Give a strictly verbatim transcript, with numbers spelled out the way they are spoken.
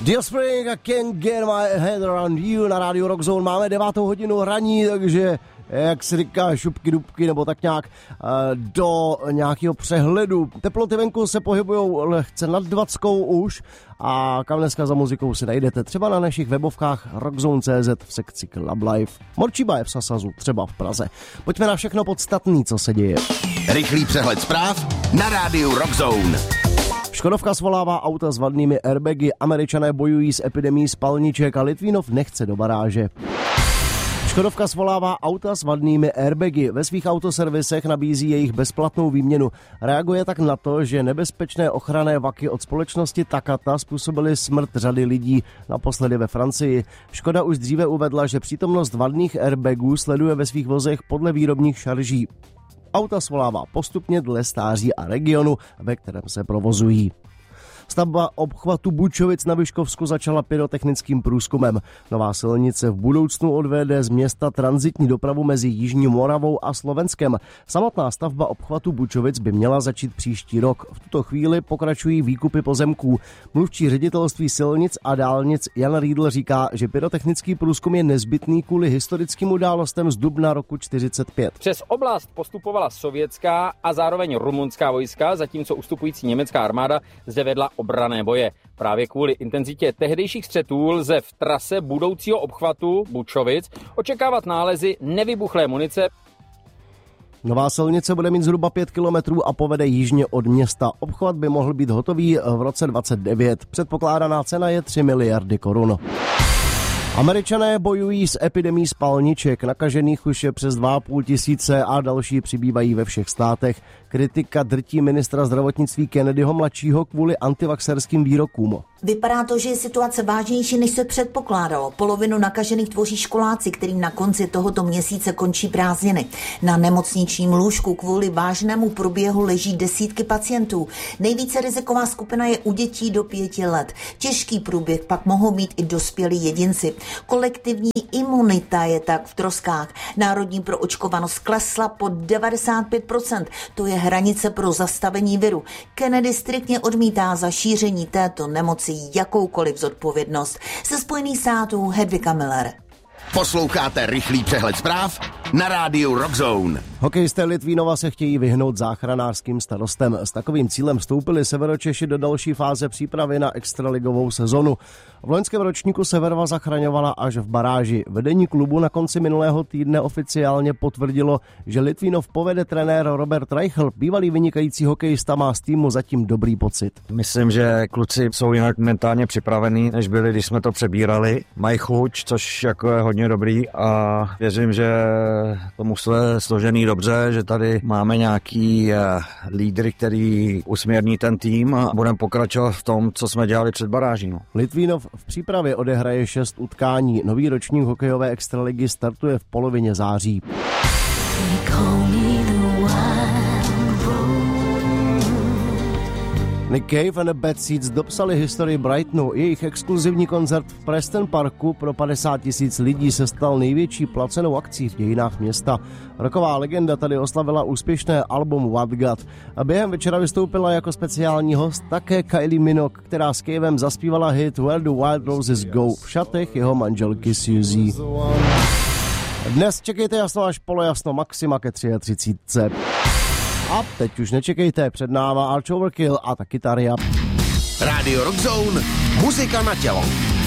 Dear Spring, I can't get my head around you. Na rádiu Rock Zone máme devátou hodinu hraní, takže jak se říká, šupky dubky nebo tak nějak do nějakého přehledu. Teploty venku se pohybujou lehce nad dvackou už a kam dneska za muzikou si najdete třeba na našich webovkách rockzone tečka cé zet v sekci Club Life. Morčíba je v Sasazu, třeba v Praze. Pojďme na všechno podstatný, co se děje. Rychlý přehled zpráv na rádiu Rock Zone. Škodovka svolává auta s vadnými airbagy, Američané bojují s epidemií spalniček a Litvínov nechce do baráže. Škodovka svolává auta s vadnými airbagy. Ve svých autoservisech nabízí jejich bezplatnou výměnu. Reaguje tak na to, že nebezpečné ochranné vaky od společnosti Takata způsobily smrt řady lidí, naposledy ve Francii. Škoda už dříve uvedla, že přítomnost vadných airbagů sleduje ve svých vozech podle výrobních šarží. Auta svolává postupně dle stáří a regionu, ve kterém se provozují. Stavba obchvatu Bučovic na Vyškovsku začala pyrotechnickým průzkumem. Nová silnice v budoucnu odvede z města tranzitní dopravu mezi Jižní Moravou a Slovenskem. Samotná stavba obchvatu Bučovic by měla začít příští rok. V tuto chvíli pokračují výkupy pozemků. Mluvčí ředitelství silnic a dálnic Jan Riedl říká, že pyrotechnický průzkum je nezbytný kvůli historickým událostem z dubna roku čtyřicet pět. Přes oblast postupovala sovětská a zároveň rumunská vojska, zatímco ustupující německá armáda zde vedla obranné boje. Právě kvůli intenzitě tehdejších střetů lze v trase budoucího obchvatu Bučovic očekávat nálezy nevybuchlé munice. Nová silnice bude mít zhruba pět kilometrů a povede jižně od města. Obchvat by mohl být hotový v roce dvacet devět. Předpokládaná cena je tři miliardy korun. Američané bojují s epidemií spalniček, nakažených už je přes dva a půl tisíce a další přibývají ve všech státech. Kritika drtí ministra zdravotnictví Kennedyho mladšího kvůli antivaxerským výrokům. Vypadá to, že je situace vážnější, než se předpokládalo. Polovinu nakažených tvoří školáci, kterým na konci tohoto měsíce končí prázdniny. Na nemocničním lůžku kvůli vážnému průběhu leží desítky pacientů. Nejvíce riziková skupina je u dětí do pěti let. Těžký průběh pak mohou mít i dospělí jedinci. Kolektivní imunita je tak v troskách. Národní proočkovanost klesla pod devadesát pět procent. To je hranice pro zastavení viru. Kennedy striktně odmítá za šíření této nemoci jakoukoliv zodpovědnost. Ze Spojených států Hedvika Miller. Posloucháte rychlý přehled zpráv na rádiu Rock Zone. Hokejisté Litvínova se chtějí vyhnout záchranářským starostem. S takovým cílem vstoupili Severočeši do další fáze přípravy na extraligovou sezonu. V loňském ročníku Severva zachraňovala až v baráži. Vedení klubu na konci minulého týdne oficiálně potvrdilo, že Litvínov povede trenér Robert Reichl. Bývalý vynikající hokejista má z týmu zatím dobrý pocit. Myslím, že kluci jsou jinak mentálně připravení, než byli, když jsme to přebírali. Mají chuť, což jako je hodně dobrý a věřím, že to mužstvo je složený dobře, že tady máme nějaký lídry, který usměrní ten tým a budeme pokračovat v tom, co jsme dělali před baráží. No. Litvínov v přípravě odehraje šest utkání. Nový ročník hokejové extraligy startuje v polovině září. Nick Cave and the Bad Seeds dopsali historii Brightonu. Jejich exkluzivní koncert v Preston Parku pro padesát tisíc lidí se stal největší placenou akcí v dějinách města. Rocková legenda tady oslavila úspěšné album What God. A během večera vystoupila jako speciální host také Kylie Minogue, která s Cavem zaspívala hit Where the Wild Roses Go v šatech jeho manželky Suzy. Dnes čekejte jasno až polojasno, maxima ke třicet tři. A teď už nečekejte, před náma Arch Overkill a taky Taria. Rádio Rock Zone, muzika na tělo.